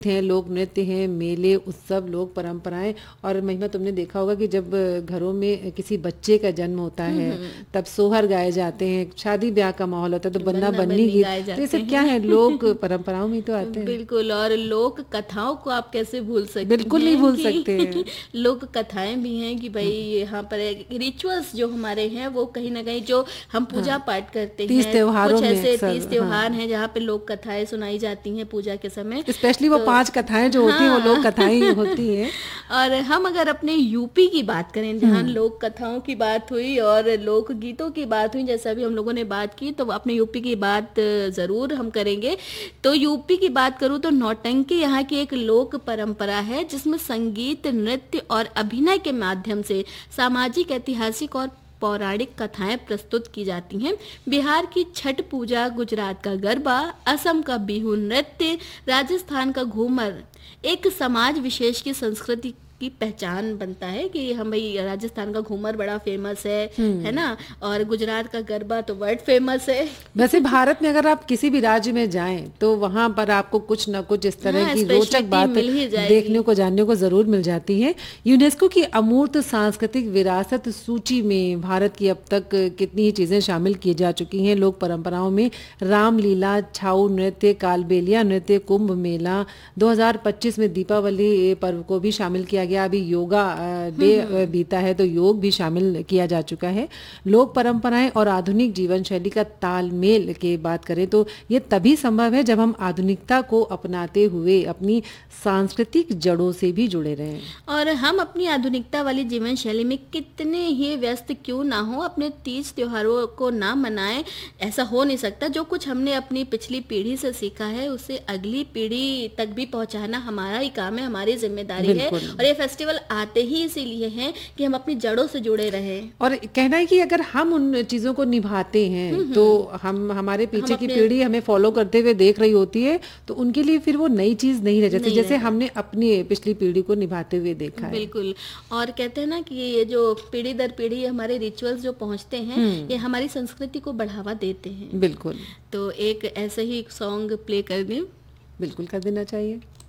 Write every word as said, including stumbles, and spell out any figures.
हैं, लोक नृत्य हैं, मेले, उत्सव, लोक परंपराएं। और महिमा, तुमने देखा होगा कि जब घरों में किसी बच्चे का जन्म होता है तब सोहर गाए जाते हैं, शादी ब्याह का माहौल होता है तो बन्ना बन्ना बन्नी बन्नी गीत, गाए तो ये जाते सब क्या हैं। है, लोक परंपराओं में ही तो आते हैं। बिल्कुल, और लोक कथाओं को आप कैसे भूल सकती बिल्कुल नहीं हैं भूल कि सकते हैं। लोक कथाएं भी हैं कि भाई यहाँ पर रिचुअल्स जो हमारे हैं वो कहीं ना कहीं जो हम पूजा हाँ, पाठ करते तीज हैं, त्योहारों कुछ में ऐसे तीज अक्सर, त्योहार हाँ, हैं जहाँ पे लोक कथाएं सुनाई जाती हैं पूजा के समय। स्पेशली वो तो पांच कथाएं जो होती हैं वो लोक हाँ कथाएं ही होती हैं। और हम अगर अपने यूपी की बात करें, जहाँ हम्म। लोक कथाओं की बात हुई और लोक गीतों की बात हुई, जैसा भी हम लोगों ने बात की, तो अपने यूपी की बात ज़रूर हम करेंगे। तो यूपी की बात करूँ तो नौटंकी यहाँ की एक लोक परंपरा है जिसमें संगीत, नृत्य और अभिनय के माध्यम से सामाजिक, ऐतिहासिक और पौराणिक कथाएं प्रस्तुत की जाती हैं। बिहार की छठ पूजा, गुजरात का गरबा, असम का बिहू नृत्य, राजस्थान का घूमर एक समाज विशेष की संस्कृति की पहचान बनता है कि हम भाई राजस्थान का घूमर बड़ा फेमस है है ना, और गुजरात का गरबा तो वर्ल्ड फेमस है। वैसे भारत में अगर आप किसी भी राज्य में जाएं तो वहां पर आपको कुछ न कुछ इस तरह हाँ, की रोचक स्पेशलिटी बात मिल ही जाएगी। देखने को, जानने को जरूर मिल जाती है। यूनेस्को की अमूर्त सांस्कृतिक विरासत सूची में भारत की अब तक कितनी ही चीजें शामिल की जा चुकी हैं। लोक परंपराओं में रामलीला, छाऊ नृत्य, कालबेलिया नृत्य, कुंभ मेला, दो हज़ार पच्चीस में दीपावली पर्व को भी शामिल किया गया। अभी योगा डे बीता है तो योग भी शामिल किया जा चुका है। लोक परंपराएं और आधुनिक जीवन शैली का तालमेल की बात करें तो ये तभी संभव है जब हम आधुनिकता को अपनाते हुए अपनी सांस्कृतिक जड़ों से भी जुड़े रहें। और हम अपनी आधुनिकता वाली जीवन शैली में कितने ही व्यस्त क्यों ना हो, अपने तीज त्योहारों को ना मनाएं, ऐसा हो नहीं सकता। जो कुछ हमने अपनी पिछली पीढ़ी से सीखा है उसे अगली पीढ़ी तक भी पहुंचाना हमारा ही काम है, हमारी जिम्मेदारी है। और ये फेस्टिवल आते ही इसीलिए हैं कि हम अपनी जड़ों से जुड़े रहें। और कहना है कि अगर हम उन चीजों को निभाते हैं तो हम, हमारे पीछे हम की अपने पीढ़ी हमें फॉलो करते हुए देख रही होती है तो उनके लिए फिर वो नई चीज नहीं रह जाती, नहीं जैसे रहता। हमने अपनी पिछली पीढ़ी को निभाते हुए देखा है। बिल्कुल, और कहते हैं ना कि ये जो पीढ़ी दर पीढ़ी हमारे रिचुअल्स जो पहुंचते हैं ये हमारी संस्कृति को बढ़ावा देते हैं। बिल्कुल, तो एक ऐसे ही सॉन्ग प्ले कर दें। बिल्कुल कर देना चाहिए।